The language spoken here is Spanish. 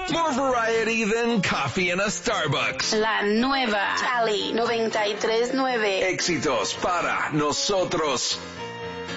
More variety than coffee in a Starbucks. La nueva Cali 93.9. Éxitos para nosotros.